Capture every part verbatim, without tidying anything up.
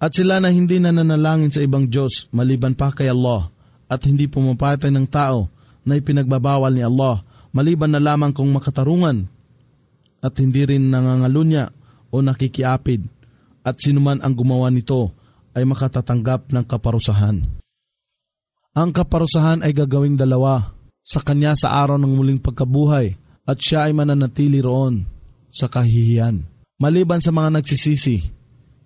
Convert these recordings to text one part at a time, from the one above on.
At sila na hindi nananalangin sa ibang Diyos maliban pa kay Allah, at hindi pumapatay ng tao na ipinagbabawal ni Allah maliban na lamang kung makatarungan, at hindi rin nangangalunya o nakikiapid, at sinuman ang gumawa nito ay makatatanggap ng kaparusahan. Ang kaparusahan ay gagawing dalawa sa kanya sa araw ng muling pagkabuhay, at siya ay mananatili roon sa kahihiyan. Maliban sa mga nagsisisi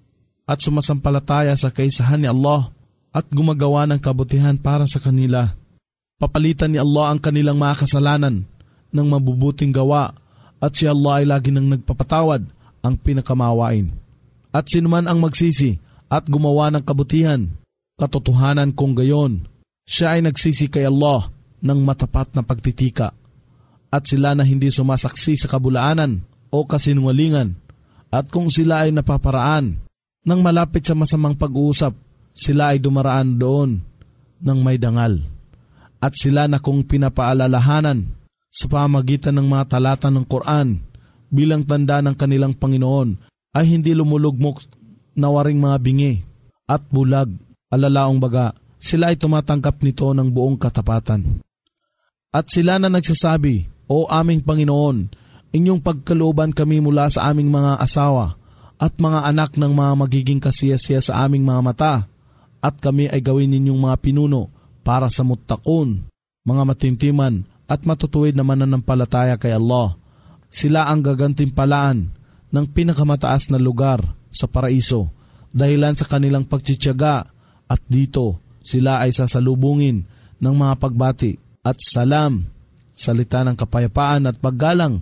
at sumasampalataya sa kaisahan ni Allah at gumagawa ng kabutihan para sa kanila, papalitan ni Allah ang kanilang mga kasalanan ng mabubuting gawa, at si Allah ay lagi nang nagpapatawad, ang pinakamawain. At sinuman ang magsisi at gumawa ng kabutihan, katotohanan kung gayon, siya ay nagsisi kay Allah ng matapat na pagtitika. At sila na hindi sumasaksi sa kabulaanan o kasinungalingan, at kung sila ay napaparaan nang malapit sa masamang pag-uusap, sila ay dumaraan doon ng may dangal. At sila na kung pinapaalalahanan sa pamagitan ng mga talata ng Quran bilang tanda ng kanilang Panginoon, ay hindi lumulugmok na waring mga bingi at bulag, alalaong baga, sila ay tumatanggap nito ng buong katapatan. At sila na nagsasabi, O aming Panginoon, inyong pagkalooban kami mula sa aming mga asawa at mga anak ng mga magiging kasiyasiya sa aming mga mata, at kami ay gawin ninyong mga pinuno para sa muttaqun, mga matintiman at matutuwid na mananampalataya kay Allah. Sila ang gagantimpalaan ng pinakamataas na lugar sa paraiso dahilan sa kanilang pagtitiyaga, at dito sila ay sasalubungin ng mga pagbati at salam, salita ng kapayapaan at paggalang,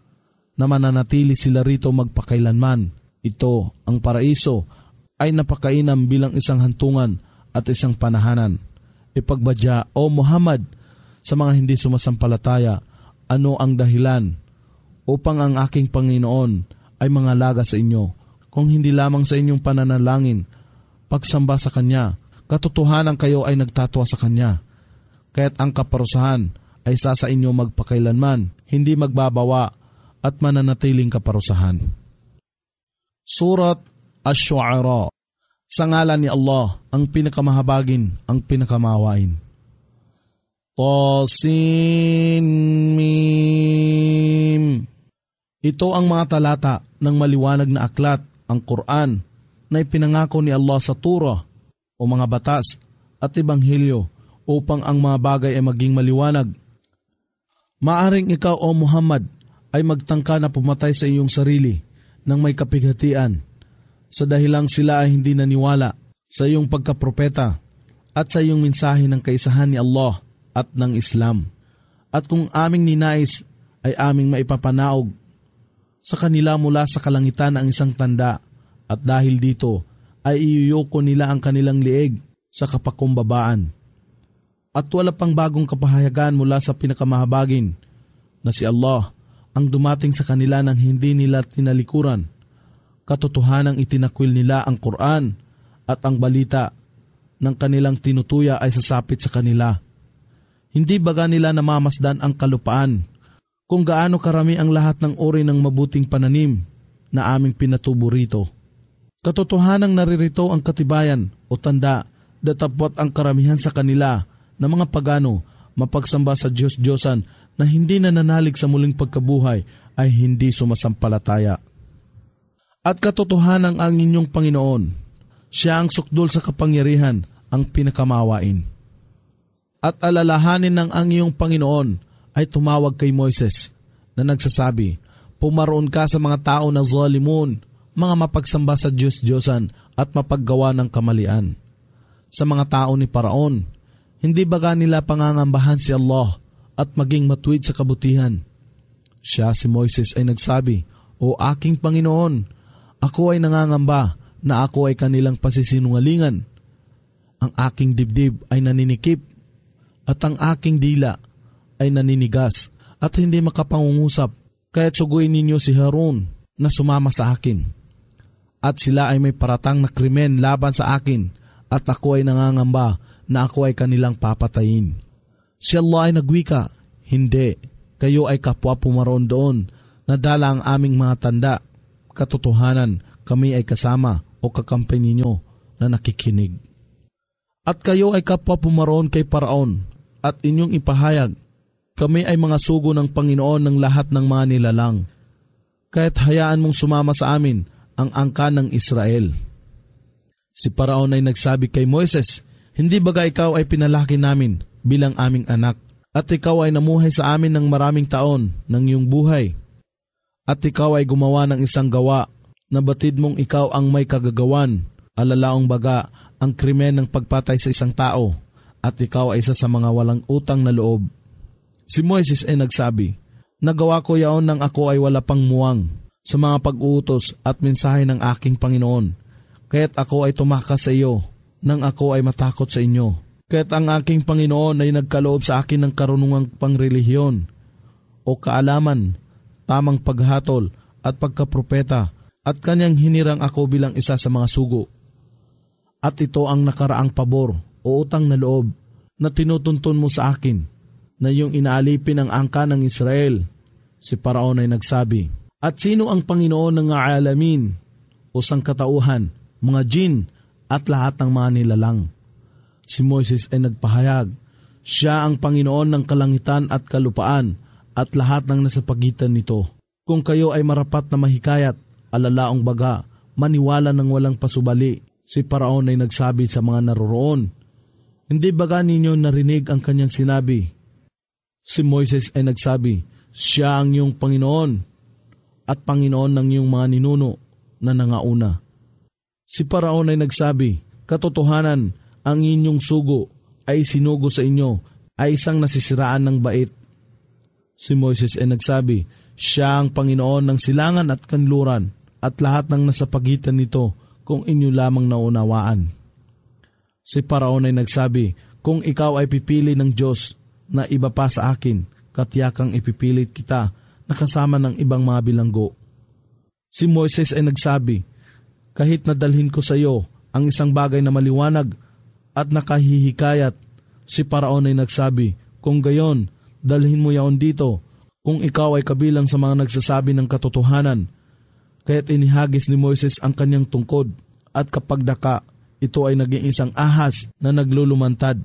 na mananatili sila rito magpakailanman. Ito, ang paraiso, ay napakainam bilang isang hantungan at isang panahanan. Ipagbadya, O Muhammad, sa mga hindi sumasampalataya, ano ang dahilan upang ang aking Panginoon ay mangalaga sa inyo, kung hindi lamang sa inyong pananalangin, pagsamba sa Kanya, katotohanan kayo ay nagtatwa sa Kanya. Kaya't ang kaparusahan ay sa sa inyo magpakailanman, hindi magbabawa, at mananatiling kaparusahan. Surat Ash-Shu'ara. Sa ngalan ni Allah, ang pinakamahabagin, ang pinakamawain. Tasin Mim. Ito ang mga talata ng maliwanag na aklat, ang Quran, na ipinangako ni Allah sa Torah o mga batas at Ebanghelyo upang ang mga bagay ay maging maliwanag. Maaring ikaw, O Muhammad, ay magtangka na pumatay sa iyong sarili ng may kapighatian sa dahilang sila ay hindi naniwala sa iyong pagkapropeta at sa iyong mensahe ng kaisahan ni Allah at ng Islam. At kung aming ninais ay aming maipapanaog sa kanila mula sa kalangitan ang isang tanda, at dahil dito ay iyuyoko nila ang kanilang lieg sa kapakumbabaan. At wala pang bagong kapahayagan mula sa pinakamahabagin na si Allah ang dumating sa kanila nang hindi nila tinalikuran. Katotohanang itinakwil nila ang Quran, at ang balita ng kanilang tinutuya ay sasapit sa kanila. Hindi baga nila namamasdan ang kalupaan kung gaano karami ang lahat ng uri ng mabuting pananim na aming pinatubo rito. Katotohanang naririto ang katibayan o tanda, datapwat ang karamihan sa kanila na mga pagano mapagsamba sa Diyos-Diyosan na hindi nananalig sa muling pagkabuhay ay hindi sumasampalataya. At katotohanan ang inyong Panginoon, siya ang sukdol sa kapangyarihan, ang pinakamawain. At alalahanin ng ang iyong Panginoon ay tumawag kay Moises na nagsasabi, pumaroon ka sa mga tao na zalimun, mga mapagsamba sa Diyos-Diyosan at mapaggawa ng kamalian. Sa mga tao ni Paraon, hindi baga nila pangangambahan si Allah at maging matuwid sa kabutihan. Siya, si Moises, ay nagsabi, O aking Panginoon, ako ay nangangamba na ako ay kanilang pasisinungalingan. Ang aking dibdib ay naninikip at ang aking dila ay naninigas at hindi makapangungusap, kaya't suguin ninyo si Harun na sumama sa akin. At sila ay may paratang na krimen laban sa akin, at ako ay nangangamba na ako ay kanilang papatayin. Si Allah ay nagwika, hindi, kayo ay kapwa pumaroon doon, nadala ang aming mga tanda. Katotohanan, kami ay kasama o kakampi ninyo na nakikinig. At kayo ay kapwa pumaroon kay Paraon at inyong ipahayag, kami ay mga sugo ng Panginoon ng lahat ng mga nilalang. Kaya't hayaan mong sumama sa amin ang angkan ng Israel. Si Paraon ay nagsabi kay Moises, hindi baga ikaw ay pinalaki namin bilang aming anak, at ikaw ay namuhay sa amin ng maraming taon ng iyong buhay. At ikaw ay gumawa ng isang gawa na batid mong ikaw ang may kagagawan, alalaong baga ang krimen ng pagpatay sa isang tao, at ikaw ay isa sa mga walang utang na loob. Si Moises ay nagsabi, nagawa ko yaon nang ako ay wala pang muwang sa mga pag-uutos at mensahe ng aking Panginoon. Kaya't ako ay tumakas sa iyo nang ako ay matakot sa inyo. Kaya't ang aking Panginoon ay nagkaloob sa akin ng karunungang pangrelihiyon o kaalaman, tamang paghatol at pagkapropeta, at kanyang hinirang ako bilang isa sa mga sugo. At ito ang nakaraang pabor o utang na loob na tinutuntun mo sa akin, na iyong inaalipin ang angka ng Israel. Si Paraon ay nagsabi, at sino ang Panginoon ng alamin o sangkatauhan, mga jin at lahat ng mga nilalang? Si Moises ay nagpahayag, siya ang Panginoon ng kalangitan at kalupaan at lahat ng nasa pagitan nito. Kung kayo ay marapat na mahikayat, alalaong baga, maniwala ng walang pasubali. Si Paraon ay nagsabi sa mga naroroon, hindi baga ninyo narinig ang kanyang sinabi? Si Moises ay nagsabi, siya ang iyong Panginoon at Panginoon ng iyong mga ninuno na nangauna. Si Paraon ay nagsabi, katotohanan, ang inyong sugo ay sinugo sa inyo ay isang nasisiraan ng bait. Si Moises ay nagsabi, siya ang Panginoon ng silangan at kanluran at lahat ng nasa pagitan nito kung inyo lamang naunawaan. Si Paraon ay nagsabi, kung ikaw ay pipili ng Diyos na iba pa sa akin, katiyakang ipipilit kita na kasama ng ibang mga bilanggo. Si Moises ay nagsabi, kahit nadalhin ko sa iyo ang isang bagay na maliwanag at nakahihikayat. Si Paraon ay nagsabi, kung gayon, dalhin mo yaon dito, kung ikaw ay kabilang sa mga nagsasabi ng katotohanan. Kaya't inihagis ni Moises ang kanyang tungkod, at kapag daka, ito ay naging isang ahas na naglulumantad.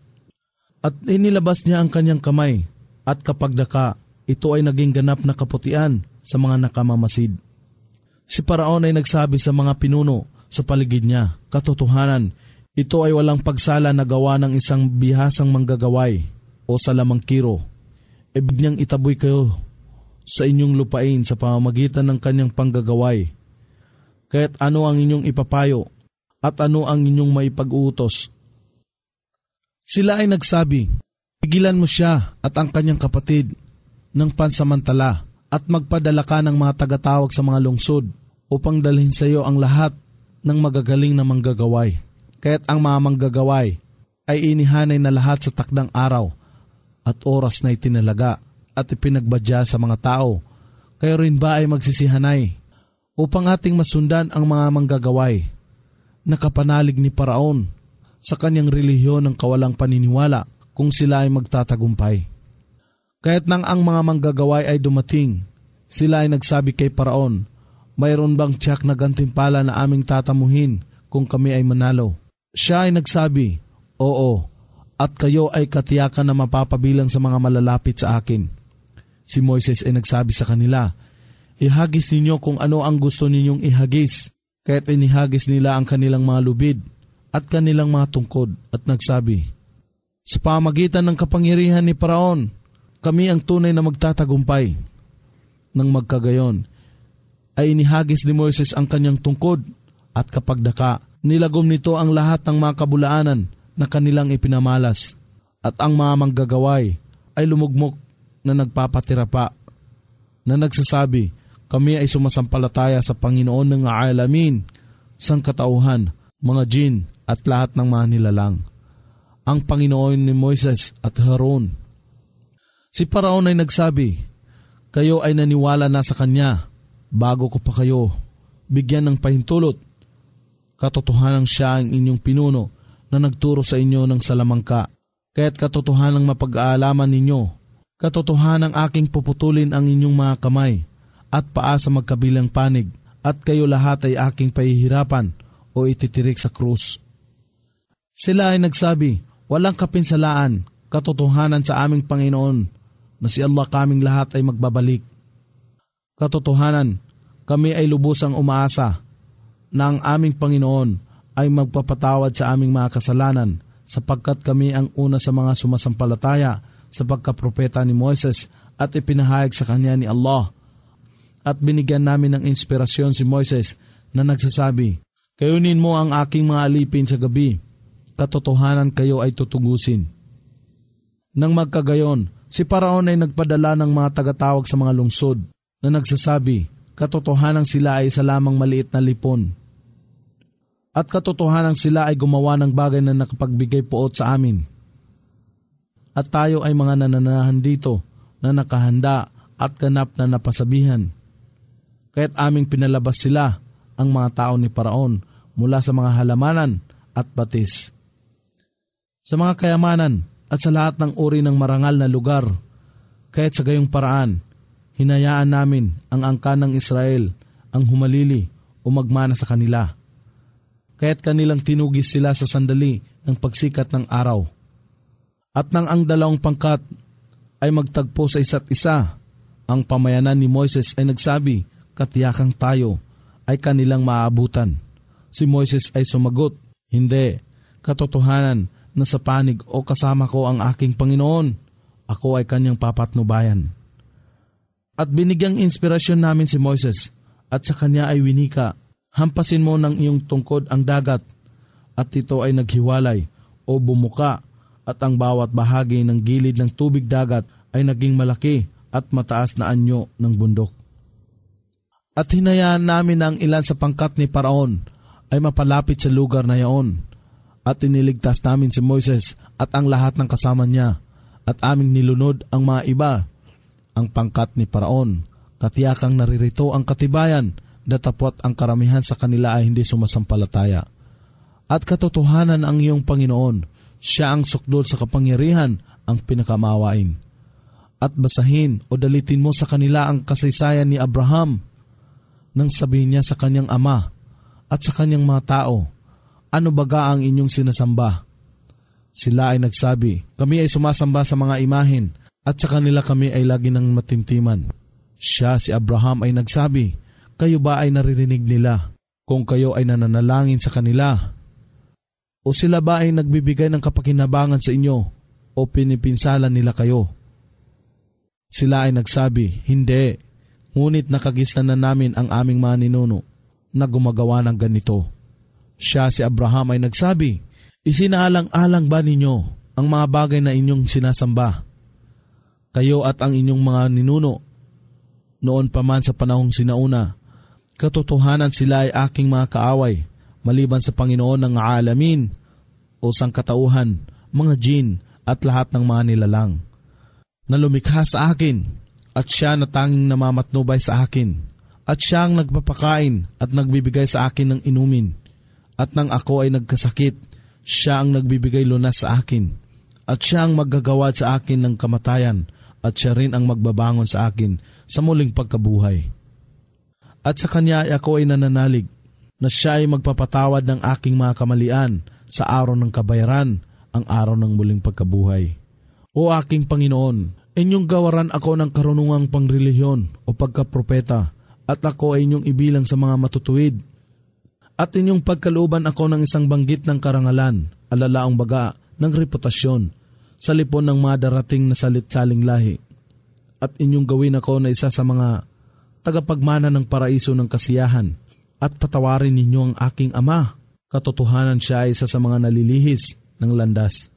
At inilabas niya ang kanyang kamay, at kapag daka, ito ay naging ganap na kaputian sa mga nakamamasid. Si Paraon ay nagsabi sa mga pinuno sa paligid niya, katotohanan, ito ay walang pagsala na gawa ng isang bihasang manggagaway o salamangkiro. Ibig niyang itaboy kayo sa inyong lupain sa pamamagitan ng kanyang panggagaway. Kaya't ano ang inyong ipapayo at ano ang inyong maipag-uutos? Sila ay nagsabi, pigilan mo siya at ang kanyang kapatid ng pansamantala at magpadala ka ng mga tagatawag sa mga lungsod upang dalhin sa iyo ang lahat ng magagaling na manggagaway. Kaya't ang mga manggagaway ay inihanay na lahat sa takdang araw at oras na itinalaga at ipinagbadya sa mga tao. Kayo rin ba ay magsisihanay upang ating masundan ang mga manggagaway na kapanalig ni Paraon sa kanyang relihiyon ng kawalang paniniwala kung sila ay magtatagumpay? Kaya't nang ang mga manggagaway ay dumating, sila ay nagsabi kay Paraon, mayroon bang tiyak na gantimpala na aming tatamuhin kung kami ay manalo? Siya ay nagsabi, oo, at kayo ay katiyakan na mapapabilang sa mga malalapit sa akin. Si Moises ay nagsabi sa kanila, ihagis ninyo kung ano ang gusto ninyong ihagis. Kaya't inihagis nila ang kanilang mga lubid at kanilang mga tungkod at nagsabi, sa pamagitan ng kapangyarihan ni Paraon, kami ang tunay na magtatagumpay. Nang magkagayon, ay inihagis ni Moises ang kanyang tungkod at kapag daka, nilagom nito ang lahat ng mga kabulaanan na kanilang ipinamalas at ang mga manggagaway ay lumugmok na nagpapatira pa, na nagsasabi, kami ay sumasampalataya sa Panginoon ng alamin, sangkatauhan, mga jin at lahat ng mga nilalang, ang Panginoon ni Moises at Haron. Si Paraon ay nagsabi, kayo ay naniwala na sa kanya bago ko pa kayo bigyan ng pahintulot. Katotohanan siya ang inyong pinuno na nagturo sa inyo ng salamangka. Kaya't katotohanang mapag-aalaman ninyo, katotohanang aking puputulin ang inyong mga kamay at paa sa magkabilang panig, at kayo lahat ay aking pahihirapan o ititirik sa krus. Sila ay nagsabi, walang kapinsalaan, katotohanan sa aming Panginoon na si Allah kaming lahat ay magbabalik. Katotohanan, kami ay lubusang umaasa na ang aming Panginoon ay magpapatawad sa aming mga kasalanan sapagkat kami ang una sa mga sumasampalataya sa pagkapropeta ni Moises at ipinahayag sa kanya ni Allah. At binigyan namin ng inspirasyon si Moises na nagsasabi, kayunin mo ang aking mga alipin sa gabi, katotohanan kayo ay tutugusin. Nang magkagayon, si Paraon ay nagpadala ng mga tagatawag sa mga lungsod na nagsasabi, katotohanan sila ay isa lamang maliit na lipon. At katotohanan sila ay gumawa ng bagay na nakapagbigay puot sa amin. At tayo ay mga nananahan dito na nakahanda at ganap na napasabihan. Kaya't aming pinalabas sila, ang mga tao ni Paraon, mula sa mga halamanan at batis. Sa mga kayamanan at sa lahat ng uri ng marangal na lugar, kaya't sa gayong paraan, hinayaan namin ang angkan ng Israel ang humalili o magmana sa kanila. Kaya't kanilang tinugis sila sa sandali ng pagsikat ng araw. At nang ang dalawang pangkat ay magtagpo sa isa't isa, ang pamayanan ni Moises ay nagsabi, katiyakang tayo ay kanilang maaabutan. Si Moises ay sumagot, hindi, katotohanan na sa panig o kasama ko ang aking Panginoon, ako ay kanyang papatnubayan. At binigyang inspirasyon namin si Moises at sa kanya ay winika, hampasin mo ng iyong tungkod ang dagat at ito ay naghiwalay o bumuka at ang bawat bahagi ng gilid ng tubig dagat ay naging malaki at mataas na anyo ng bundok. At hinayaan namin ang ilan sa pangkat ni Paraon ay mapalapit sa lugar na yaon at iniligtas namin si Moises at ang lahat ng kasama niya at aming nilunod ang mga iba. Ang pangkat ni Paraon, katiyakang naririto ang katibayan, datapwat ang karamihan sa kanila ay hindi sumasampalataya. At katotohanan ang iyong Panginoon, siya ang sukdol sa kapangyarihan, ang pinakamawain. At basahin o dalitin mo sa kanila ang kasaysayan ni Abraham, nang sabihin niya sa kanyang ama at sa kanyang mga tao, ano baga ang inyong sinasamba? Sila ay nagsabi, kami ay sumasamba sa mga imahen, at sa kanila kami ay lagi ng matimtiman. Siya, si Abraham, ay nagsabi, kayo ba ay naririnig nila kung kayo ay nananalangin sa kanila? O sila ba ay nagbibigay ng kapakinabangan sa inyo o pinipinsalan nila kayo? Sila ay nagsabi, hindi, ngunit nakagisnan na namin ang aming mga ninuno na gumagawa ng ganito. Siya, si Abraham, ay nagsabi, isinaalang-alang ba ninyo ang mga bagay na inyong sinasamba? Kayo at ang inyong mga ninuno, noon pa man sa panahong sinauna, katotohanan sila ay aking mga kaaway, maliban sa Panginoon ng alamin o sangkatauhan, mga jin at lahat ng mga nilalang, na lumikha sa akin at siya na tanging namamatnubay sa akin, at siya ang nagpapakain at nagbibigay sa akin ng inumin, at nang ako ay nagkasakit, siya ang nagbibigay lunas sa akin, at siya ang maggagawad sa akin ng kamatayan, at siya rin ang magbabangon sa akin sa muling pagkabuhay. At sa kanya ay ako ay nananalig na siya ay magpapatawad ng aking mga kamalian sa araw ng kabayaran, ang araw ng muling pagkabuhay. O aking Panginoon, inyong gawaran ako ng karunungang pangrelihiyon o pagkapropeta, at ako ay inyong ibilang sa mga matutuwid. At inyong pagkalooban ako ng isang banggit ng karangalan, alalaang baga ng reputasyon, sa lipon ng mga darating na salit-saling lahi. At inyong gawin ako na isa sa mga tagapagmana ng paraiso ng kasiyahan, at patawarin ninyo ang aking ama. Katotohanan siya ay isa sa mga nalilihis ng landas.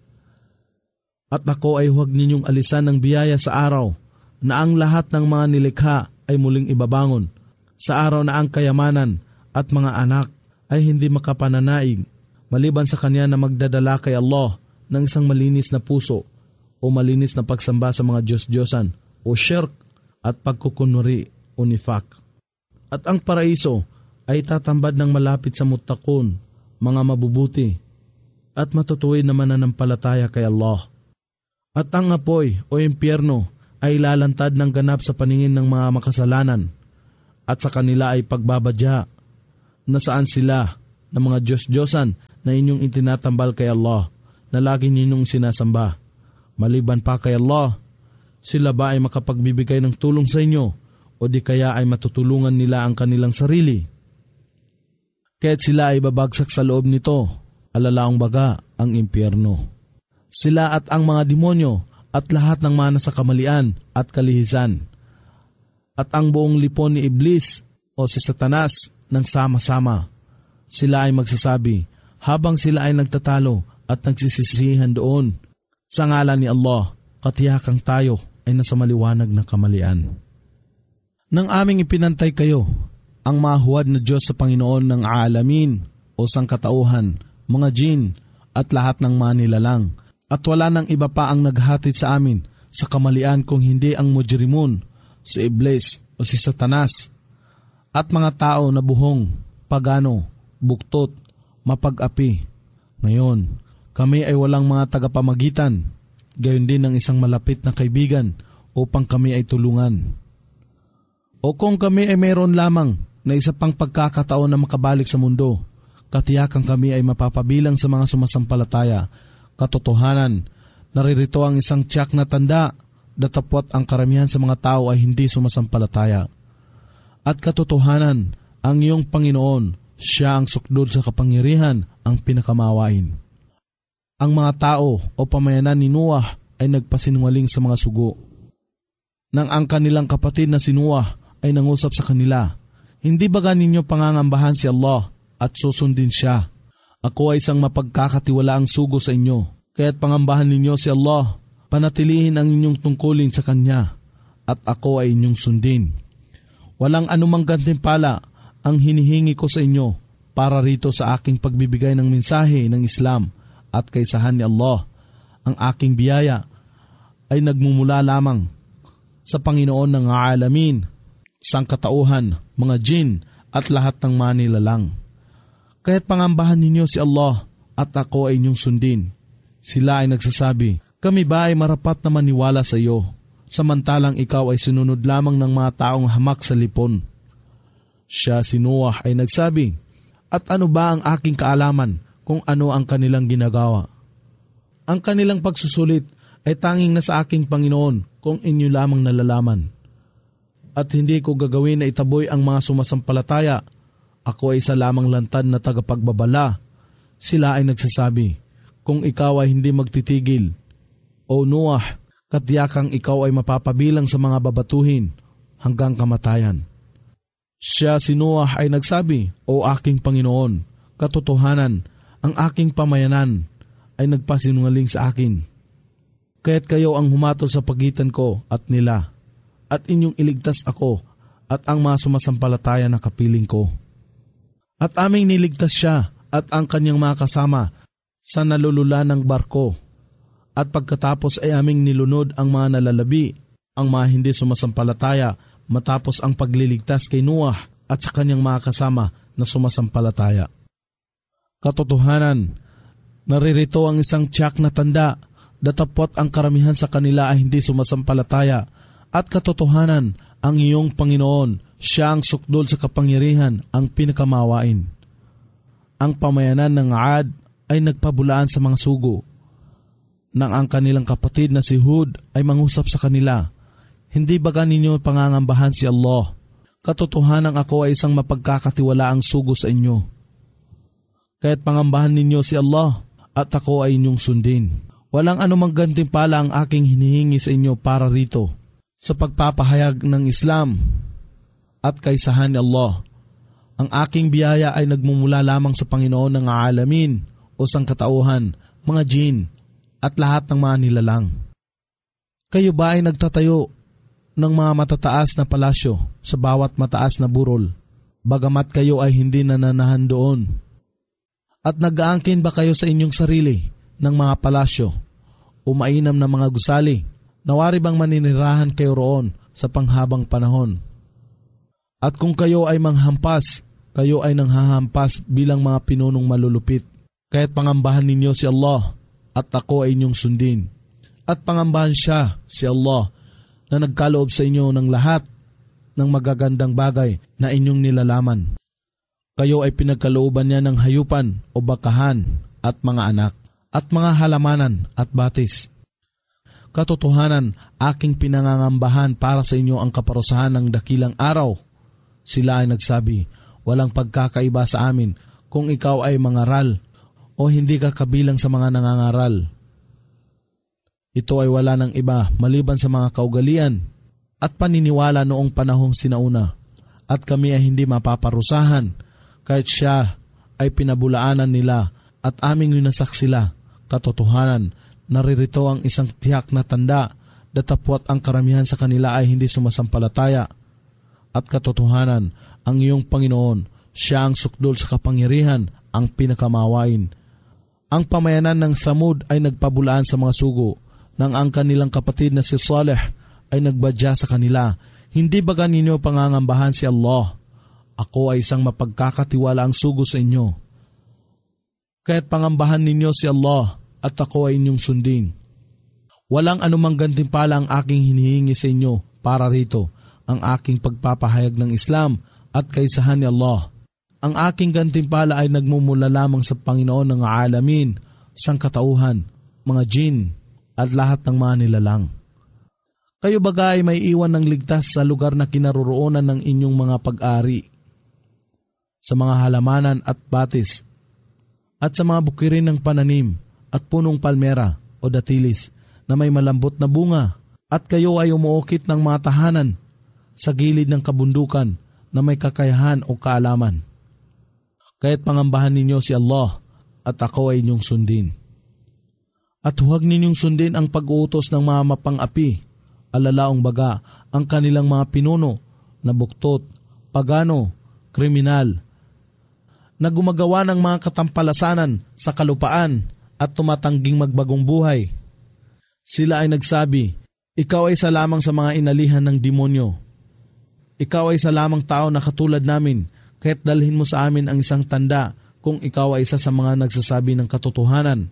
At ako ay huwag ninyong alisan ng biyaya sa araw, na ang lahat ng mga nilikha ay muling ibabangon, sa araw na ang kayamanan at mga anak ay hindi makapananaig, maliban sa kanya na magdadala kay Allah ng isang malinis na puso o malinis na pagsamba sa mga Diyos-Diyosan o shirk at pagkukunuri o nifak. At ang paraiso ay tatambad ng malapit sa muttaqun, mga mabubuti, at matutuwid na mananampalataya kay Allah. At ang apoy o impyerno ay lalantad ng ganap sa paningin ng mga makasalanan, at sa kanila ay pagbabadya, na saan sila ng mga Diyos-Diyosan na inyong itinatambal kay Allah na lagi ninyong sinasamba. Maliban pa kay Allah, sila ba ay makapagbibigay ng tulong sa inyo o di kaya ay matutulungan nila ang kanilang sarili? Kaya't sila ay babagsak sa loob nito, alalaong baga ang impyerno. Sila at ang mga demonyo at lahat ng mana sa kamalian at kalihisan. At ang buong lipon ni Iblis o si Satanas ng sama-sama. Sila ay magsasabi habang sila ay nagtatalo at nagsisisihan doon. Sa ngalan ni Allah, katiyakang tayo ay nasa maliwanag na kamalian. Nang aming ipinantay kayo, ang mahuwad na Diyos sa Panginoon ng aalamin o sangkatauhan, mga jin at lahat ng mga nilalang, at wala nang iba pa ang naghatid sa amin sa kamalian kung hindi ang mujrimun, si Iblis o si Satanas, at mga tao na buhong, pagano, buktot, mapag-api. Ngayon, kami ay walang mga tagapamagitan, gayon din ng isang malapit na kaibigan upang kami ay tulungan. O kung kami ay mayroon lamang na isa pang pagkakataon na makabalik sa mundo, katiyakan kami ay mapapabilang sa mga sumasampalataya. Katotohanan, naririto ang isang tiyak na tanda, datapwat ang karamihan sa mga tao ay hindi sumasampalataya. At katotohanan, ang iyong Panginoon, siya ang sukdol sa kapangyarihan, ang pinakamawain. Ang mga tao o pamayanan ni Noah ay nagpasinungaling sa mga sugo. Nang ang kanilang kapatid na si Noah ay nangusap sa kanila, hindi ba ganinyo pangangambahan si Allah at susundin siya? Ako ay isang mapagkakatiwalaang sugo sa inyo, kaya't pangambahan ninyo si Allah, panatilihin ang inyong tungkulin sa Kanya, at ako ay inyong sundin. Walang anumang gantimpala ang hinihingi ko sa inyo para rito sa aking pagbibigay ng mensahe ng Islam at kaysahan ni Allah. Ang aking biyaya ay nagmumula lamang sa Panginoon ng aalamin, sangkatauhan, mga jin at lahat ng manilalang. Kaya't pangambahan ninyo si Allah at ako ay inyong sundin. Sila ay nagsasabi, kami ba ay marapat na maniwala sa iyo, samantalang ikaw ay sinunod lamang ng mga taong hamak sa lipon? Siya si Noah ay nagsabi, at ano ba ang aking kaalaman kung ano ang kanilang ginagawa? Ang kanilang pagsusulit ay tanging nasa aking Panginoon kung inyo lamang nalalaman. At hindi ko gagawin na itaboy ang mga sumasampalataya. Ako ay isa lamang lantad na tagapagbabala. Sila ay nagsasabi, kung ikaw ay hindi magtitigil, O Noah, katiyakang ikaw ay mapapabilang sa mga babatuhin hanggang kamatayan. Siya si Noah ay nagsabi, O aking Panginoon, katotohanan, ang aking pamayanan ay nagpasinungaling sa akin. Kaya't kayo ang humatol sa pagitan ko at nila, at inyong iligtas ako at ang mga sumasampalataya na kapiling ko. At aming niligtas siya at ang kanyang mga kasama sa nalulula ng barko. At pagkatapos ay aming nilunod ang mga nalalabi, ang mga hindi sumasampalataya matapos ang pagliligtas kay Noah at sa kanyang mga kasama na sumasampalataya. Katotohanan, naririto ang isang tiyak na tanda, datapwat ang karamihan sa kanila ay hindi sumasampalataya, at katotohanan, ang iyong Panginoon, siya ang sukdol sa kapangyarihan, ang pinakamawain. Ang pamayanan ng Ad ay nagpabulaan sa mga sugo. Nang ang kanilang kapatid na si Hud ay mangusap sa kanila, hindi ba ganinyo pangangambahan si Allah? Katotohanan ako ay isang mapagkakatiwalaang sugo sa inyo. Kaya't pangambahan ninyo si Allah at ako ay inyong sundin. Walang anumang gantimpala ang aking hinihingi sa inyo para rito sa pagpapahayag ng Islam at kaysahan ni Allah. Ang aking biyaya ay nagmumula lamang sa Panginoon ng aalamin o sangkatauhan, mga jin at lahat ng mga nilalang. Kayo ba ay nagtatayo ng mga matataas na palasyo sa bawat mataas na burol, bagamat kayo ay hindi nananahan doon? At nag-aangkin ba kayo sa inyong sarili ng mga palasyo o mainam na mga gusali? Nawari bang maninirahan kayo roon sa panghabang panahon? At kung kayo ay manghampas, kayo ay nanghahampas bilang mga pinunong malulupit. Kaya't pangambahan ninyo si Allah at ako ay inyong sundin. At pangambahan siya, si Allah, na nagkaloob sa inyo ng lahat ng magagandang bagay na inyong nilalaman. Kayo ay pinagkalooban niya ng hayupan o bakahan at mga anak, at mga halamanan at batis. Katotohanan, aking pinangangambahan para sa inyo ang kaparusahan ng dakilang araw. Sila ay nagsabi, walang pagkakaiba sa amin kung ikaw ay mangaral o hindi ka kabilang sa mga nangangaral. Ito ay wala ng iba maliban sa mga kaugalian at paniniwala noong panahong sinauna, at kami ay hindi mapaparusahan kahit siya ay pinabulaanan nila at aming winasak sila. Katotohanan, naririto ang isang tiyak na tanda, datapwat ang karamihan sa kanila ay hindi sumasampalataya. At katotohanan, ang iyong Panginoon, siya ang sukdol sa kapangyarihan, ang pinakamawain. Ang pamayanan ng Thamud ay nagpabulaan sa mga sugo, nang ang kanilang kapatid na si Saleh ay nagbadya sa kanila. Hindi ba ninyo pangangambahan si Allah? Ako ay isang mapagkakatiwala ang sugo sa inyo. Kaya't pangambahan ninyo si Allah at ako ay inyong sundin. Walang anumang gantimpala ang aking hinihingi sa inyo para rito, ang aking pagpapahayag ng Islam at kaisahan ni Allah. Ang aking gantimpala ay nagmumula lamang sa Panginoon ng alamin, sangkatauhan, mga jin at lahat ng mga nilalang. Kayo bagay may iwan ng ligtas sa lugar na kinaroroonan ng inyong mga pag-ari, sa mga halamanan at batis, at sa mga bukirin ng pananim at punong palmera o datilis na may malambot na bunga, at kayo ay umuukit ng mga tahanan sa gilid ng kabundukan na may kakayahan o kaalaman. Kaya't pangambahan ninyo si Allah at ako ay inyong sundin. At huwag ninyong sundin ang pag-uutos ng mga mapang-api, alalaong baga ang kanilang mga pinuno na buktot, pagano, kriminal, na gumagawa ng mga katampalasanan sa kalupaan at tumatangging magbagong buhay. Sila ay nagsabi, ikaw ay isa lamang sa mga inalihan ng demonyo. Ikaw ay isa lamang tao na katulad namin, kaya't dalhin mo sa amin ang isang tanda kung ikaw ay isa sa mga nagsasabi ng katotohanan.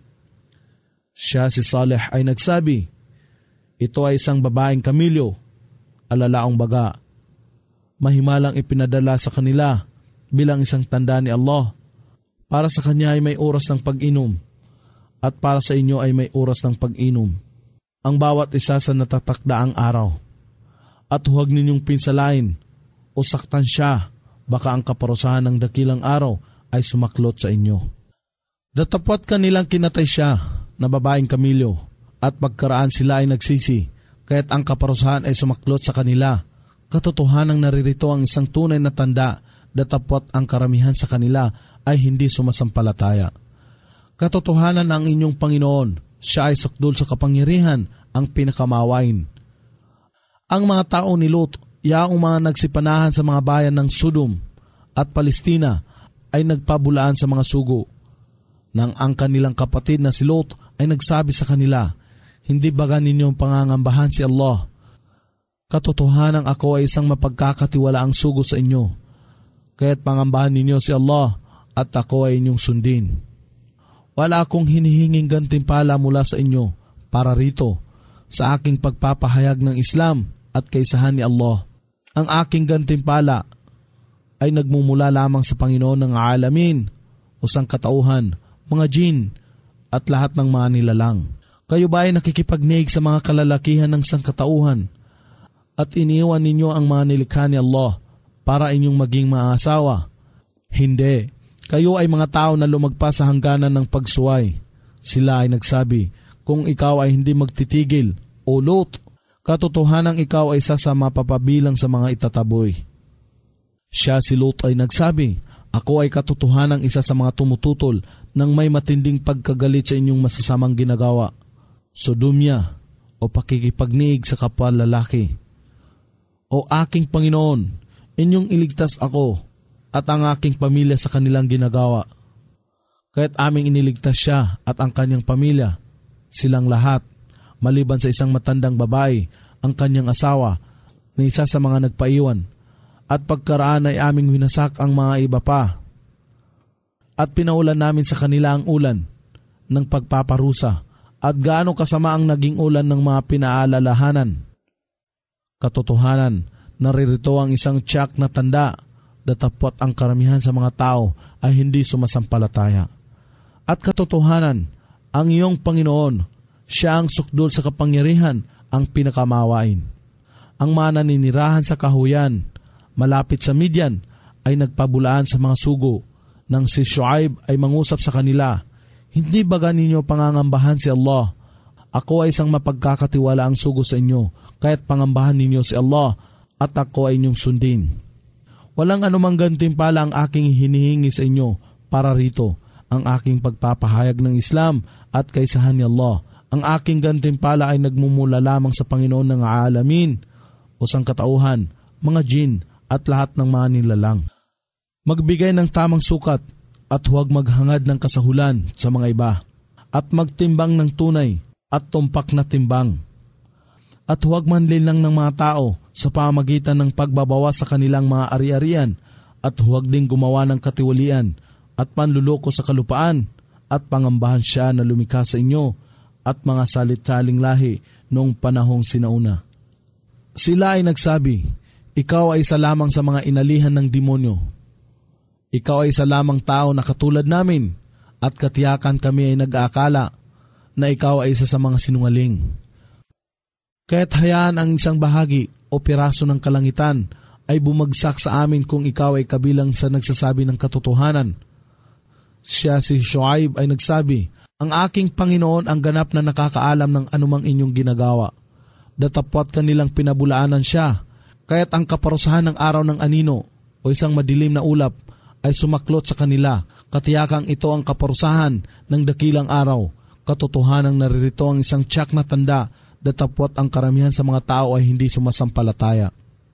Siya si Saleh ay nagsabi, ito ay isang babaeng kamilyo, alalaong baga. Mahimalang ipinadala sa kanila bilang isang tanda ni Allah. Para sa kanya ay may oras ng pag-inom, at para sa inyo ay may oras ng pag-inom, ang bawat isa sa natatakdaang araw. At huwag ninyong pinsalain o saktan siya, baka ang kaparusahan ng dakilang araw ay sumaklot sa inyo. Datapwat kanilang kinatay siya na babaeng kamilyo, at pagkaraan sila ay nagsisi, kaya't ang kaparusahan ay sumaklot sa kanila. Katotohanang naririto ang isang tunay na tanda, datapwat ang karamihan sa kanila ay hindi sumasampalataya. Katotohanan ang inyong Panginoon, siya ay sukdol sa kapangyarihan, ang pinakamawain. Ang mga tao ni Lot, yaong mga nagsipanahan sa mga bayan ng Sodom at Palestina, ay nagpabulaan sa mga sugo. Nang ang kanilang kapatid na si Lot ay nagsabi sa kanila, hindi ba ninyong pangangambahan si Allah? Katotohanan ako ay isang mapagkakatiwalaang sugo sa inyo. Kaya't pangambahan ninyo si Allah at ako ay inyong sundin. Wala akong hinihinging gantimpala mula sa inyo para rito sa aking pagpapahayag ng Islam at kaisahan ni Allah. Ang aking gantimpala ay nagmumula lamang sa Panginoon ng alamin o sangkatauhan, mga jin at lahat ng mga nilalang. Kayo ba ay nakikipagniig sa mga kalalakihan ng sangkatauhan at iniwan ninyo ang mga nilikha ni Allah para inyong maging maasawa? Hindi. Kayo ay mga tao na lumagpas sa hangganan ng pagsuway. Sila ay nagsabi, kung ikaw ay hindi magtitigil, O Lot, katotohanang ikaw ay isa sa mapapabilang sa mga itataboy. Siya si Lot ay nagsabi, ako ay katotohanang isa sa mga tumututol ng may matinding pagkagalit sa inyong masasamang ginagawa. Sodomya o pakikipagniig sa kapwa lalaki. O aking Panginoon, inyong iligtas ako at ang aking pamilya sa kanilang ginagawa. Kaya't aming iniligtas siya at ang kanyang pamilya, silang lahat, maliban sa isang matandang babae, ang kanyang asawa, na isa sa mga nagpaiwan, at pagkaraan ay aming winasak ang mga iba pa. At pinaulan namin sa kanila ang ulan ng pagpaparusa, at gaano kasama ang naging ulan ng mga pinaalalahanan. Katotohanan, naririto ang isang tiyak na tanda, datapwat ang karamihan sa mga tao ay hindi sumasampalataya. At katotohanan, ang iyong Panginoon, siya ang sukdul sa kapangyarihan, ang pinakamawain. Ang mga naninirahan sa kahuyan, malapit sa Midian, ay nagpabulaan sa mga sugo, nang si Shuaib ay mangusap sa kanila, "Hindi baga ninyo pangangambahan si Allah? Ako ay isang mapagkakatiwala ang sugo sa inyo, kaya't pangambahan ninyo si Allah at ako ay inyong sundin. Walang anumang gantimpala ang aking hinihingi sa inyo para rito, ang aking pagpapahayag ng Islam at kaisahan ni Allah. Ang aking gantimpala ay nagmumula lamang sa Panginoon ng aalamin, o sangkatauhan, mga jin at lahat ng mga nilalang. Magbigay ng tamang sukat at huwag maghangad ng kasahulan sa mga iba, at magtimbang ng tunay at tumpak na timbang. At huwag manlinlang ng mga tao sa pamagitan ng pagbabawa sa kanilang mga ari-arian, at huwag ding gumawa ng katiwalian at panluloko sa kalupaan, at pangambahan siya na lumikha sa inyo at mga salit-saling lahi noong panahong sinauna." Sila ay nagsabi, "Ikaw ay isa lamang sa mga inalihan ng demonyo. Ikaw ay isa lamang tao na katulad namin, at katiyakan kami ay nag-aakala na ikaw ay isa sa mga sinungaling. Kaya't hayaan ang isang bahagi o piraso ng kalangitan ay bumagsak sa amin kung ikaw ay kabilang sa nagsasabi ng katotohanan." Siya si Shuaib ay nagsabi, "Ang aking Panginoon ang ganap na nakakaalam ng anumang inyong ginagawa. Datapwat kanilang pinabulaanan siya, kaya't ang kaparusahan ng araw ng anino o isang madilim na ulap ay sumaklot sa kanila. Katiyakang ito ang kaparusahan ng dakilang araw. Katotohanang naririto ang isang tiyak na tanda, datapwat ang karamihan sa mga tao ay hindi sumasampalataya.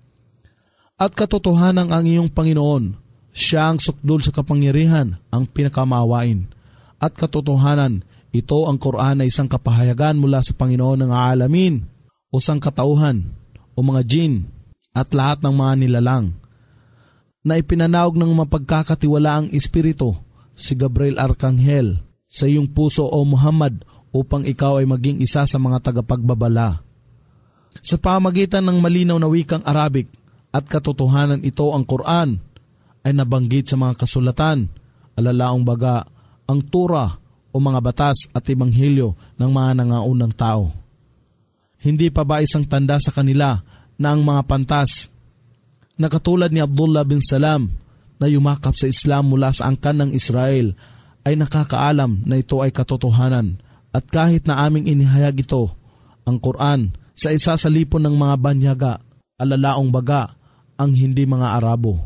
At katotohanan ang iyong Panginoon, siya ang sukdul sa kapangyarihan, ang pinakamawain. At katotohanan, ito ang Quran ay isang kapahayagan mula sa Panginoon ng aalamin, o sangkatauhan, o mga jin, at lahat ng mga nilalang, na ipinanaog ng mapagkakatiwalaang espiritu, si Gabriel Arkanghel, sa iyong puso o Muhammad, upang ikaw ay maging isa sa mga tagapagbabala. Sa pamagitan ng malinaw na wikang Arabic at katotohanan ito, ang Quran ay nabanggit sa mga kasulatan, alalaong baga, ang Torah o mga batas at Ebanghelyo ng mga nangaunang tao. Hindi pa ba isang tanda sa kanila na ang mga pantas na katulad ni Abdullah bin Salam na yumakap sa Islam mula sa angkan ng Israel ay nakakaalam na ito ay katotohanan, at kahit na aming inihayag ito, ang Quran, sa isa sa lipon ng mga banyaga, alalaong baga, ang hindi mga Arabo.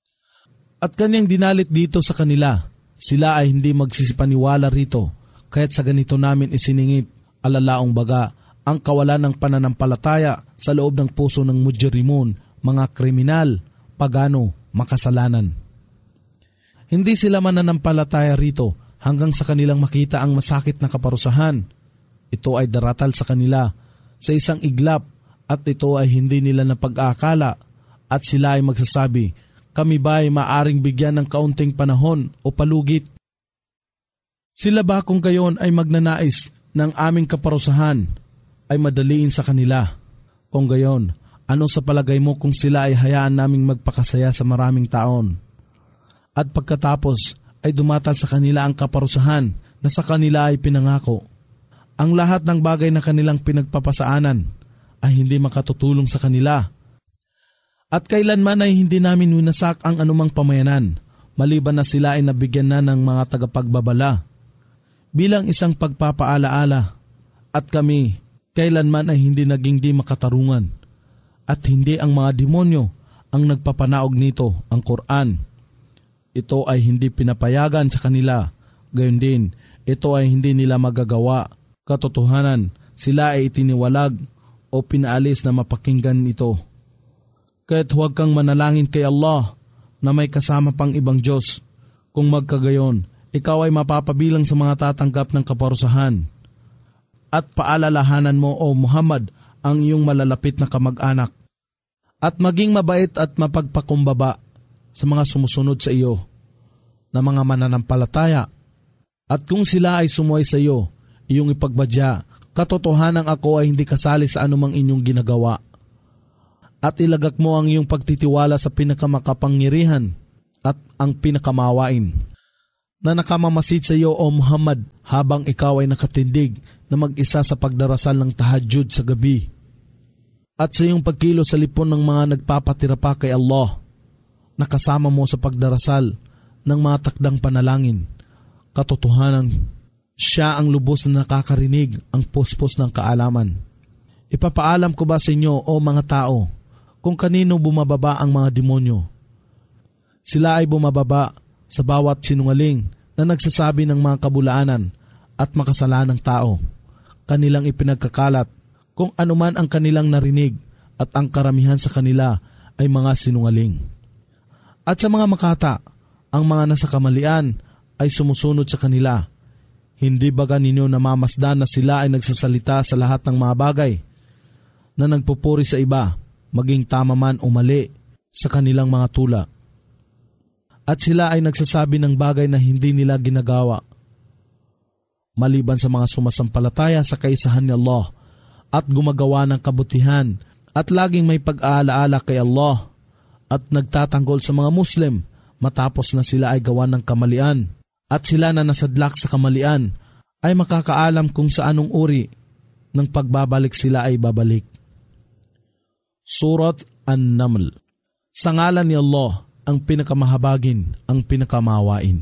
At kanyang dinalit dito sa kanila, sila ay hindi magsisipaniwala rito, kaya't sa ganito namin isiningit, alalaong baga, ang kawalan ng pananampalataya sa loob ng puso ng mujrimun, mga kriminal, pagano, makasalanan. Hindi sila mananampalataya rito hanggang sa kanilang makita ang masakit na kaparusahan. Ito ay daratal sa kanila sa isang iglap, at ito ay hindi nila napag-aakala, at sila ay magsasabi, "Kami ba ay maaring bigyan ng kaunting panahon o palugit?" Sila ba kung gayon ay magnanais ng aming kaparusahan ay madaliin sa kanila? Kung gayon, ano sa palagay mo kung sila ay hayaan naming magpakasaya sa maraming taon? At pagkatapos ay dumatal sa kanila ang kaparusahan na sa kanila ay pinangako. Ang lahat ng bagay na kanilang pinagpapasaanan ay hindi makatutulong sa kanila. At kailanman ay hindi namin winasak ang anumang pamayanan, maliban na sila ay nabigyan na ng mga tagapagbabala. Bilang isang pagpapaalaala, at kami kailanman ay hindi naging di makatarungan, at hindi ang mga demonyo ang nagpapanaog nito, ang Quran. Ito ay hindi pinapayagan sa kanila, gayon din, ito ay hindi nila magagawa. Katotohanan, sila ay itiniwalag o pinaalis na mapakinggan ito. Kaya't huwag kang manalangin kay Allah na may kasama pang ibang Diyos. Kung magkagayon, ikaw ay mapapabilang sa mga tatanggap ng kaparusahan. At paalalahanan mo, O Muhammad, ang iyong malalapit na kamag-anak. At maging mabait at mapagpakumbaba sa mga sumusunod sa iyo na mga mananampalataya. At kung sila ay sumuway sa iyo, iyong ipagbadya, katotohanan ako ay hindi kasali sa anumang inyong ginagawa. at ilagak mo ang iyong pagtitiwala sa pinakamakapangyarihan at ang pinakamawain na nakamamasid sa iyo, O Muhammad, habang ikaw ay nakatindig na mag-isa sa pagdarasal ng tahajjud sa gabi at sa iyong pagkilo sa lipon ng mga nagpapatira pa kay Allah, nakasama mo sa pagdarasal ng mga takdang panalangin. Katotohanan, siya ang lubos na nakakarinig ang puspos ng kaalaman. Ipapaalam ko ba sa inyo, o mga tao, kung kanino bumababa ang mga demonyo? Sila ay bumababa sa bawat sinungaling na nagsasabi ng mga kabulaanan at makasalanang tao. Kanilang ipinagkakalat kung anuman ang kanilang narinig at ang karamihan sa kanila ay mga sinungaling. At sa mga makata, ang mga nasa kamalian ay sumusunod sa kanila. Hindi baga ninyo namamasdan na sila ay nagsasalita sa lahat ng mga bagay na nagpupuri sa iba, maging tama man o mali sa kanilang mga tula. At sila ay nagsasabi ng bagay na hindi nila ginagawa. Maliban sa mga sumasampalataya sa kaisahan ni Allah at gumagawa ng kabutihan at laging may pag-aalaala kay Allah at nagtatanggol sa mga Muslim matapos na sila ay gawa ng kamalian at sila na nasadlak sa kamalian ay makakaalam kung sa anong uri ng pagbabalik sila ay babalik. Surat An-Naml. Sa ngalan ni Allah, ang pinakamahabagin, ang pinakamawain.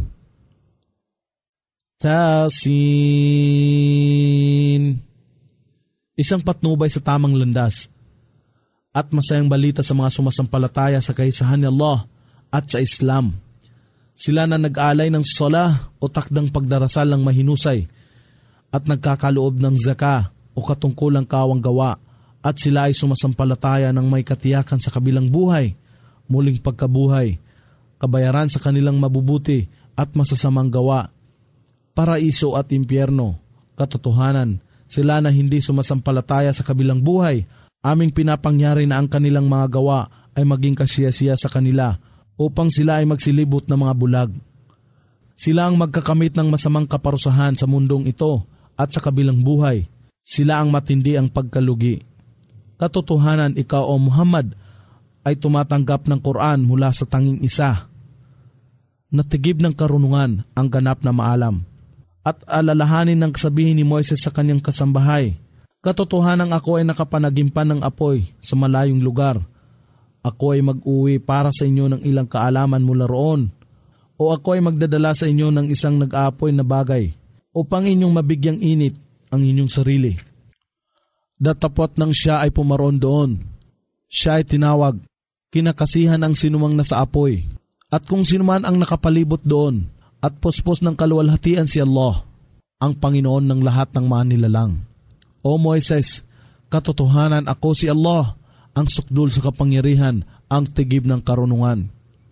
Tasin. Isang patnubay sa tamang landas at masayang balita sa mga sumasampalataya sa kaisahan ni Allah at sa Islam. Sila na nag-alay ng salah o takdang pagdarasal ng mahinusay at nagkakaloob ng zaka o katungkulang kawang gawa at sila ay sumasampalataya ng may katiyakan sa kabilang buhay, muling pagkabuhay, kabayaran sa kanilang mabubuti at masasamang gawa, paraiso at impyerno, katotohanan, sila na hindi sumasampalataya sa kabilang buhay, aming pinapangyari na ang kanilang mga gawa ay maging kasiyasiya sa kanila upang sila ay magsilibot ng mga bulag. Sila ang magkakamit ng masamang kaparusahan sa mundong ito at sa kabilang buhay. Sila ang matindi ang pagkalugi. Katotohanan, ikaw, O Muhammad, ay tumatanggap ng Quran mula sa tanging isa, natigib ng karunungan ang ganap na maalam, at alalahanin ng kasabihin ni Moises sa kanyang kasambahay. Katotohanan, ako ay nakapanagimpan ng apoy sa malayong lugar. Ako ay mag-uwi para sa inyo ng ilang kaalaman mula roon, o ako ay magdadala sa inyo ng isang nag-aapoy na bagay upang inyong mabigyang init ang inyong sarili. Datapot nang siya ay pumaroon doon, siya ay tinawag, kinakasihan ang sinumang nasa apoy, at kung sinuman ang nakapalibot doon, at puspos ng kaluwalhatian si Allah, ang Panginoon ng lahat ng mga nilalang. O Moises, katotohanan, ako si Allah, ang sukdul sa kapangyarihan, ang tigib ng karunungan.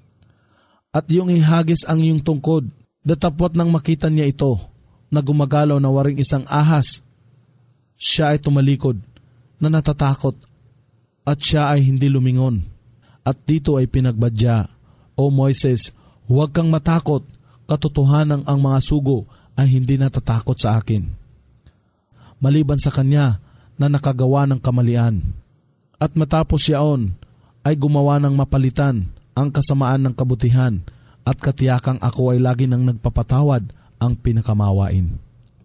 At yung ihagis ang iyong tungkod, datapot nang makita niya ito, na gumagalaw na waring isang ahas. Siya ay tumalikod, na natatakot, at siya ay hindi lumingon. At dito ay pinagbadya, O Moises, huwag kang matakot, katotohanan ang mga sugo ay hindi natatakot sa akin. Maliban sa kanya na nakagawa ng kamalian. At matapos yaon ay gumawa ng mapalitan ang kasamaan ng kabutihan at katiyakang ako ay lagi nang nagpapatawad ang pinakamawain.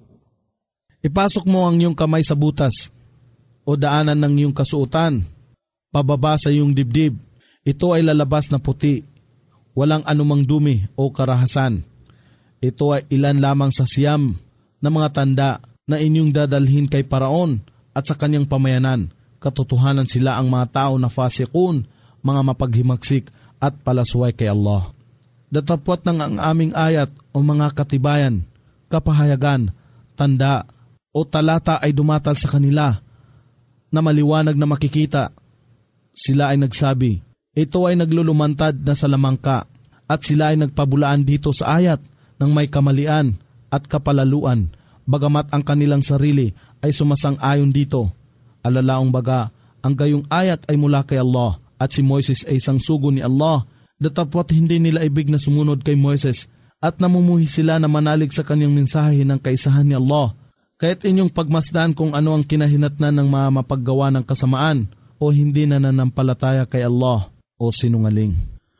Ipasok mo ang iyong kamay sa butas o daanan ng iyong kasuotan, pababa sa iyong dibdib. Ito ay lalabas na puti, walang anumang dumi o karahasan. Ito ay ilan lamang sa siyam na mga tanda na inyong dadalhin kay Paraon at sa kanyang pamayanan. Katotohanan, sila ang mga tao na fasikun, mga mapaghimagsik at palasway kay Allah. Datapwat ng ang aming ayat o mga katibayan, kapahayagan, tanda o talata ay dumatal sa kanila na maliwanag na makikita. Sila ay nagsabi, ito ay naglulumantad na sa lamangka, at sila ay nagpabulaan dito sa ayat ng may kamalian at kapalaluan, bagamat ang kanilang sarili ay sumasang-ayon dito. Alalaong baga, ang gayong ayat ay mula kay Allah at si Moises ay isang sugo ni Allah, datapwat hindi nila ibig na sumunod kay Moises at namumuhi sila na manalig sa kanyang mensahe ng kaisahan ni Allah. Kaya't inyong pagmasdan kung ano ang kinahinatnan ng mga mapaggawa ng kasamaan o hindi nananampalataya kay Allah o sinungaling.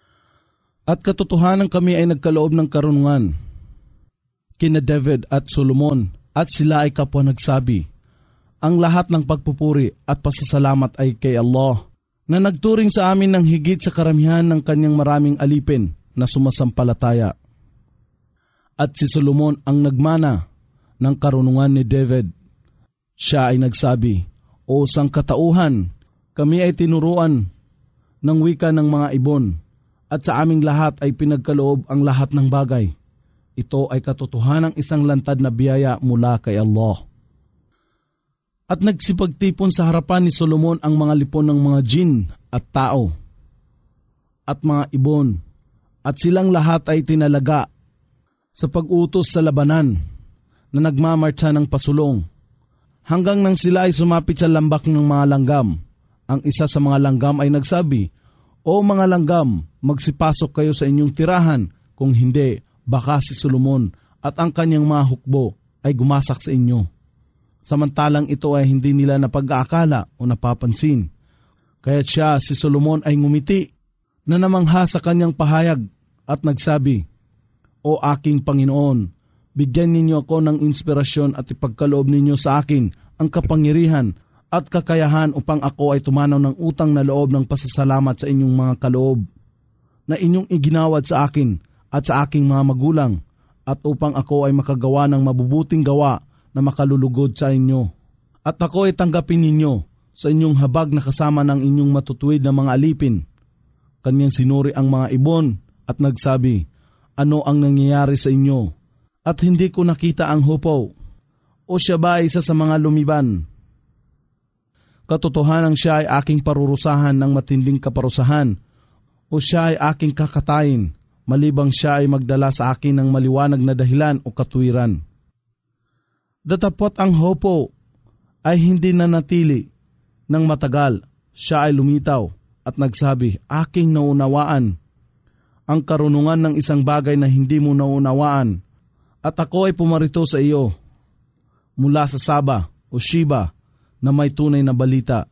At katotohanan kami ay nagkaloob ng karunungan kina David at Solomon, at sila ay kapwa nagsabi, ang lahat ng pagpupuri at pasasalamat ay kay Allah, na nagturing sa amin ng higit sa karamihan ng kanyang maraming alipin na sumasampalataya. At si Solomon ang nagmana ng karunungan ni David. Siya ay nagsabi, o sangkatauhan, kami ay tinuruan ng wika ng mga ibon, at sa aming lahat ay pinagkaloob ang lahat ng bagay. Ito ay katotohanang isang lantad na biyaya mula kay Allah. At nagsipagtipon sa harapan ni Solomon ang mga lipon ng mga jin at tao at mga ibon, at silang lahat ay tinalaga sa pag-utos sa labanan na nagmamartsa ng pasulong, hanggang nang sila ay sumapit sa lambak ng mga langgam. Ang isa sa mga langgam ay nagsabi, o mga langgam, magsipasok kayo sa inyong tirahan, kung hindi, baka si Solomon at ang kanyang mga hukbo ay gumasak sa inyo. Samantalang ito ay hindi nila napag-aakala o napapansin. Kaya't siya, si Solomon, ay ngumiti na namangha sa kanyang pahayag at nagsabi, o aking Panginoon, bigyan ninyo ako ng inspirasyon at ipagkaloob ninyo sa akin ang kapangyarihan at kakayahan upang ako ay tumanaw ng utang na loob ng pasasalamat sa inyong mga kaloob na inyong iginawad sa akin at sa aking mga magulang, at upang ako ay makagawa ng mabubuting gawa na makalulugod sa inyo. At ako ay tanggapin ninyo sa inyong habag na kasama ng inyong matutuwid na mga alipin. Kanyang sinuri ang mga ibon at nagsabi, ano ang nangyayari sa inyo? At hindi ko nakita ang hupaw. O siya ba ay isa sa mga lumiban? Katotohanan siya ay aking parurusahan ng matinding kaparusahan, o siya ay aking kakatayin, malibang siya ay magdala sa akin ng maliwanag na dahilan o katwiran. Datapot ang hopo ay hindi nanatili ng matagal. Siya ay lumitaw at nagsabi, aking naunawaan ang karunungan ng isang bagay na hindi mo naunawaan, at ako ay pumarito sa iyo mula sa Saba o Sheba na may tunay na balita.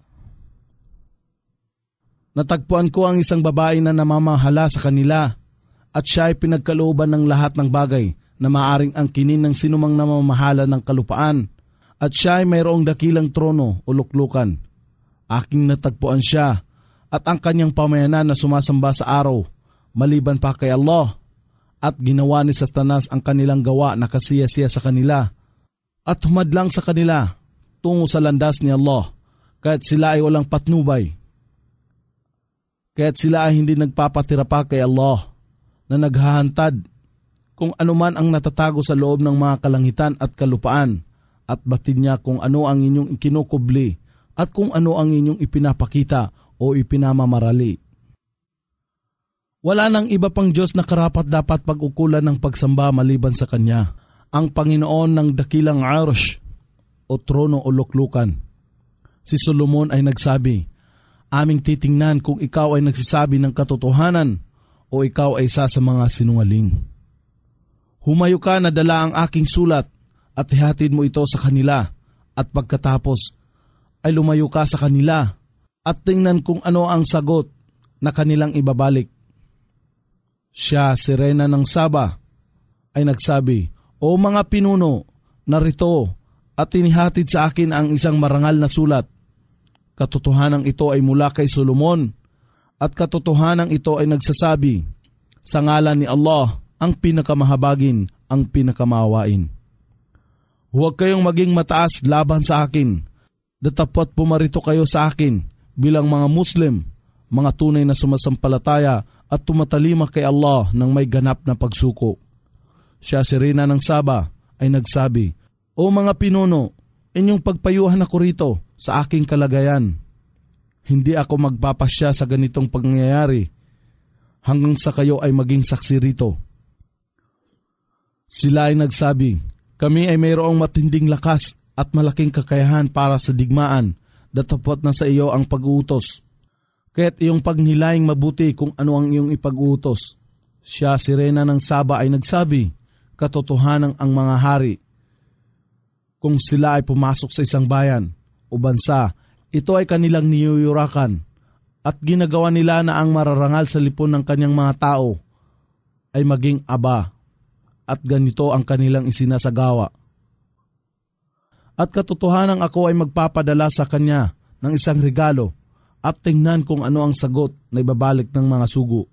Natagpuan ko ang isang babae na namamahala sa kanila, at siya ay pinagkalooban ng lahat ng bagay na maaring angkinin ng sinumang namamahala ng kalupaan, at siya ay mayroong dakilang trono o luklukan. Aking natagpuan siya at ang kanyang pamayanan na sumasamba sa araw, maliban pa kay Allah, at ginawa ni Satanas ang kanilang gawa na kasiyasiya sa kanila, at humadlang sa kanila tungo sa landas ni Allah, kaya't sila ay walang patnubay. Kaya't sila ay hindi nagpapatira pa kay Allah, na naghahantad kung anuman ang natatago sa loob ng mga kalangitan at kalupaan, at batid niya kung ano ang inyong ikinukubli at kung ano ang inyong ipinapakita o ipinamamarali. Wala nang iba pang Diyos na karapat dapat pag-ukulan ng pagsamba maliban sa Kanya, ang Panginoon ng dakilang arsh o trono o luklukan. Si Solomon ay nagsabi, aming titingnan kung ikaw ay nagsasabi ng katotohanan o ikaw ay isa sa mga sinungaling. Humayo ka na dala ang aking sulat at ihatid mo ito sa kanila, at pagkatapos ay lumayo ka sa kanila at tingnan kung ano ang sagot na kanilang ibabalik. Siya, si Rena ng Saba, ay nagsabi, o mga pinuno, narito at inihatid sa akin ang isang marangal na sulat. Katotohanang ito ay mula kay Solomon, at katotohanang ito ay nagsasabi, sa ngalan ni Allah, ang pinakamahabagin, ang pinakamawain. Huwag kayong maging mataas laban sa akin. Datapot pumarito kayo sa akin bilang mga Muslim, mga tunay na sumasampalataya at tumatalima kay Allah ng may ganap na pagsuko. Siya, si Rena ng Saba, ay nagsabi, o mga pinuno, inyong pagpayuhan ako rito sa aking kalagayan. Hindi ako magpapasya sa ganitong pangyayari hanggang sa kayo ay maging saksi rito. Sila ay nagsabi, kami ay mayroong matinding lakas at malaking kakayahan para sa digmaan, datapot na sa iyo ang pag-uutos. Kaya't iyong pagnilaing mabuti kung ano ang iyong ipag-uutos. Siya, si Rena ng Saba, ay nagsabi, katotohanan ang mga hari. Kung sila ay pumasok sa isang bayan o bansa, ito ay kanilang niyuyurakan at ginagawa nila na ang mararangal sa lipon ng kanyang mga tao ay maging aba at ganito ang kanilang isinasagawa. At katotohanan ako ay magpapadala sa kanya ng isang regalo at tingnan kung ano ang sagot na ibabalik ng mga sugo.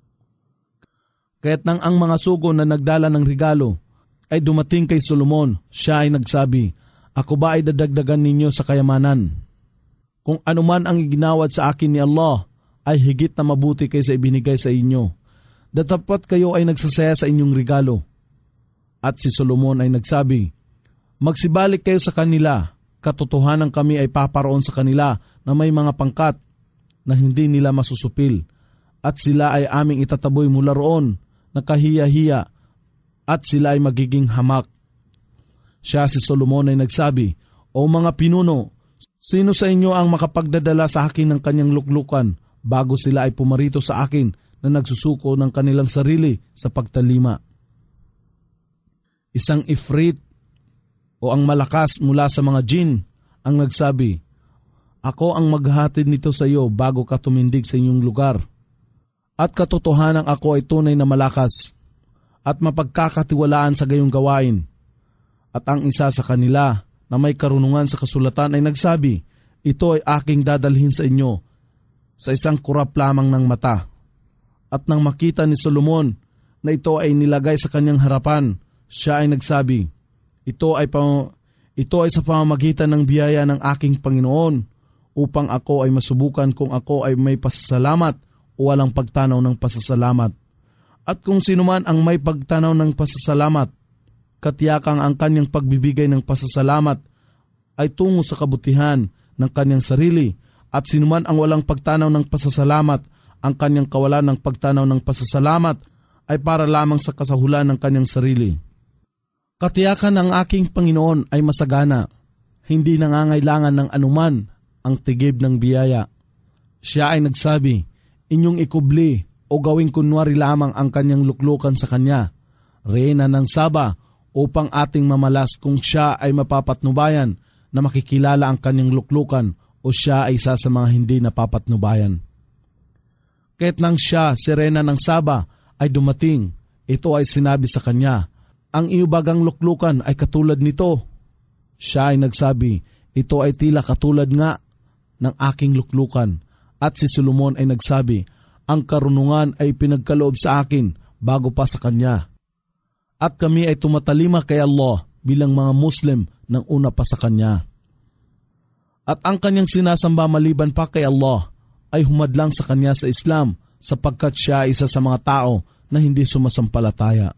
Kaya't nang ang mga sugo na nagdala ng regalo ay dumating kay Solomon, siya ay nagsabi, ako ba ay dadagdagan ninyo sa kayamanan? Kung anuman ang iginawad sa akin ni Allah ay higit na mabuti kaysa ibinigay sa inyo. Datapat kayo ay nagsasaya sa inyong regalo. At si Solomon ay nagsabi, magsibalik kayo sa kanila, katotohanan kami ay paparoon sa kanila na may mga pangkat na hindi nila masusupil at sila ay aming itataboy mula roon na kahiya-hiya at sila ay magiging hamak. Siya si Solomon ay nagsabi, o mga pinuno, sino sa inyo ang makapagdadala sa akin ng kanyang luklukan bago sila ay pumarito sa akin na nagsusuko ng kanilang sarili sa pagtalima? Isang ifrit o ang malakas mula sa mga jin ang nagsabi, ako ang maghahatid nito sa iyo bago ka tumindig sa inyong lugar. At katotohanan ako ay tunay na malakas at mapagkakatiwalaan sa gayong gawain. At ang isa sa kanila na may karunungan sa kasulatan ay nagsabi, ito ay aking dadalhin sa inyo sa isang kurap lamang ng mata. At nang makita ni Solomon na ito ay nilagay sa kanyang harapan, siya ay nagsabi, ito ay, pa, ito ay sa pamamagitan ng biyaya ng aking Panginoon upang ako ay masubukan kung ako ay may pasasalamat o walang pagtanaw ng pasasalamat. At kung sino man ang may pagtanaw ng pasasalamat, katiyakang ang kanyang pagbibigay ng pasasalamat ay tungo sa kabutihan ng kanyang sarili, at sino man ang walang pagtanaw ng pasasalamat, ang kanyang kawalan ng pagtanaw ng pasasalamat ay para lamang sa kasahulan ng kanyang sarili. Katiyakan ang aking Panginoon ay masagana, hindi nangangailangan ng anuman ang tigib ng biyaya. Siya ay nagsabi, inyong ikubli o gawing kunwari lamang ang kanyang luklukan sa kanya, reyna ng Saba, upang ating mamalas kung siya ay mapapatnubayan na makikilala ang kanyang luklukan o siya ay isa sa mga hindi napapatnubayan. Kahit nang siya, si Reyna ng Saba, ay dumating, ito ay sinabi sa kanya, ang iyo bagang luklukan ay katulad nito. Siya ay nagsabi, ito ay tila katulad nga ng aking luklukan. At si Solomon ay nagsabi, ang karunungan ay pinagkaloob sa akin bago pa sa kanya. At kami ay tumatalima kay Allah bilang mga Muslim ng una pa sa kanya. At ang kanyang sinasamba maliban pa kay Allah ay humadlang sa kanya sa Islam sapagkat siya ay isa sa mga tao na hindi sumasampalataya.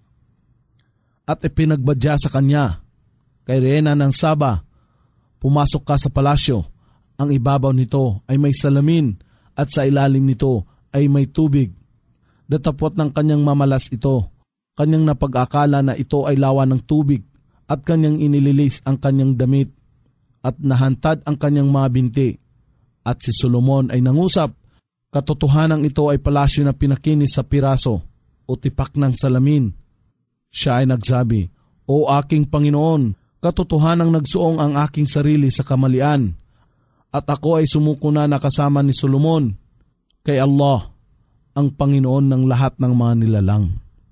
At ipinagbadya sa kanya, kay Reyna ng Saba, pumasok ka sa palasyo, ang ibabaw nito ay may salamin at sa ilalim nito ay may tubig. Datapot ng kanyang mamalas ito, kanyang napag-akala na ito ay lawa ng tubig at kanyang inililis ang kanyang damit at nahantad ang kanyang mga binti. At si Solomon ay nangusap, katotohanan ito ay palasyo na pinakinis sa piraso o tipak ng salamin. Siya ay nagsabi, o aking Panginoon, katotohanang nagsuong ang aking sarili sa kamalian. At ako ay sumuko na nakasama ni Solomon kay Allah, ang Panginoon ng lahat ng mga nilalang.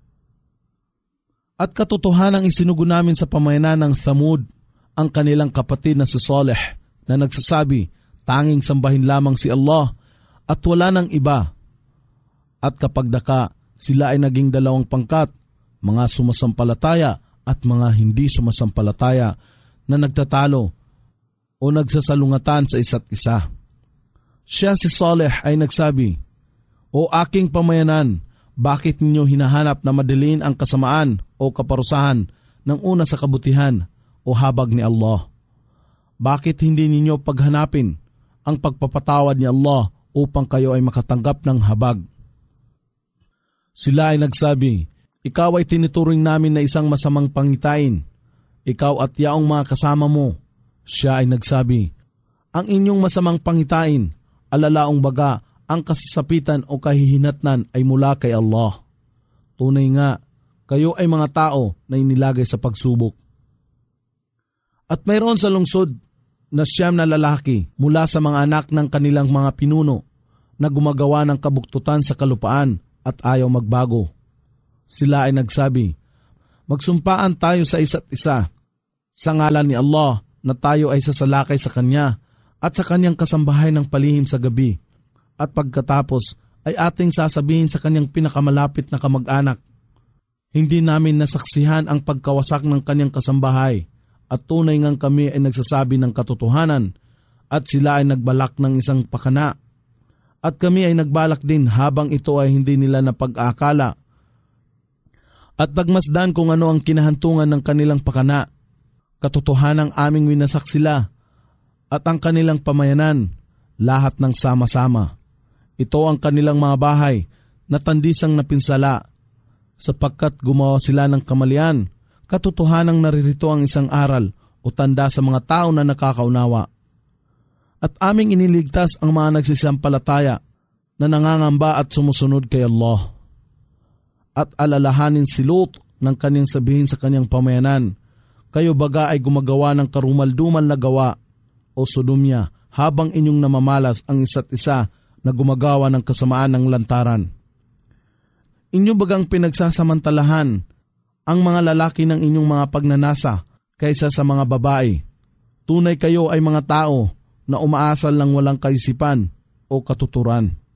At katotohanang isinugo namin sa pamayanan ng Thamud ang kanilang kapatid na si Saleh na nagsasabi, tanging sambahin lamang si Allah at wala nang iba. At kapag daka, sila ay naging dalawang pangkat, mga sumasampalataya at mga hindi sumasampalataya na nagtatalo o nagsasalungatan sa isa't isa. Siya si Saleh ay nagsabi, o aking pamayanan, bakit ninyo hinahanap na madaliin ang kasamaan o kaparusahan ng una sa kabutihan o habag ni Allah? Bakit hindi ninyo paghanapin ang pagpapatawad ni Allah upang kayo ay makatanggap ng habag? Sila ay nagsabi, ikaw ay tinuturing namin na isang masamang pangitain, ikaw at yaong mga kasama mo. Siya ay nagsabi, ang inyong masamang pangitain, alalaong baga, ang kasasapitan o kahihinatnan ay mula kay Allah. Tunay nga, kayo ay mga tao na inilagay sa pagsubok. At mayroon sa lungsod na siyam na lalaki mula sa mga anak ng kanilang mga pinuno na gumagawa ng kabuktutan sa kalupaan at ayaw magbago. Sila ay nagsabi, "Magsumpaan tayo sa isa't isa sa ngalan ni Allah na tayo ay sasalakay sa Kanya at sa Kanyang kasambahay ng palihim sa gabi. At pagkatapos ay ating sasabihin sa Kanyang pinakamalapit na kamag-anak, hindi namin nasaksihan ang pagkawasak ng Kanyang kasambahay at tunay ngang kami ay nagsasabi ng katotohanan at sila ay nagbalak ng isang pakana. At kami ay nagbalak din habang ito ay hindi nila napag-aakala. At pagmasdan kung ano ang kinahantungan ng kanilang pakana, katotohanang aming winasak sila at ang kanilang pamayanan, lahat ng sama-sama. Ito ang kanilang mga bahay na tandisang napinsala, sapagkat gumawa sila ng kamalian. Katotohanang naririto ang isang aral o tanda sa mga tao na nakakaunawa. At aming iniligtas ang mga nagsisampalataya na nangangamba at sumusunod kay Allah. At alalahanin si Lot ng kanyang sabihin sa kanyang pamayanan, kayo baga ay gumagawa ng karumal-dumal na gawa o sodomya habang inyong namamalas ang isa't isa na gumagawa ng kasamaan ng lantaran. Inyo bagang pinagsasamantalahan ang mga lalaki ng inyong mga pagnanasa kaysa sa mga babae. Tunay kayo ay mga tao na umaasal ng walang kaisipan o katuturan.